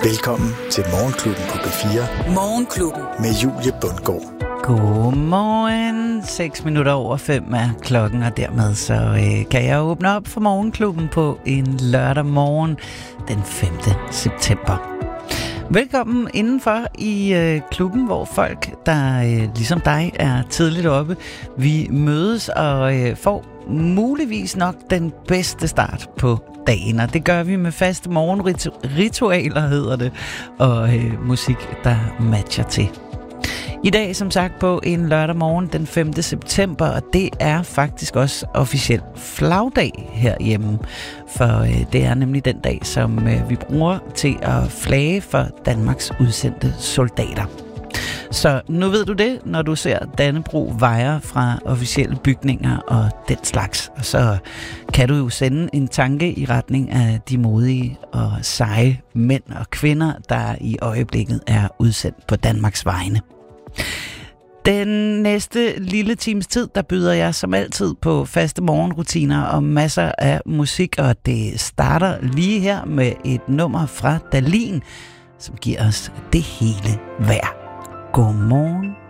Velkommen til Morgenklubben på B4. Morgenklubben. Med Julie Bundgaard. Godmorgen. 5:06 er klokken, og dermed så kan jeg åbne op for Morgenklubben på en lørdag morgen den 5. september. Velkommen indenfor i klubben, hvor folk, der ligesom dig er tidligt oppe, vi mødes og får muligvis nok den bedste start på dagen. Og det gør vi med faste morgenritualer, hedder det, og musik, der matcher til. I dag, som sagt, på en lørdag morgen den 5. september, og det er faktisk også officiel flagdag herhjemme, for det er nemlig den dag, som vi bruger til at flage for Danmarks udsendte soldater. Så nu ved du det, når du ser Dannebrog vajer fra officielle bygninger og den slags. Og så kan du jo sende en tanke i retning af de modige og seje mænd og kvinder, der i øjeblikket er udsendt på Danmarks vegne. Den næste lille times tid, der byder jeg som altid på faste morgenrutiner og masser af musik, og det starter lige her med et nummer fra Dahlin, som giver os det hele værd. Godmorgen.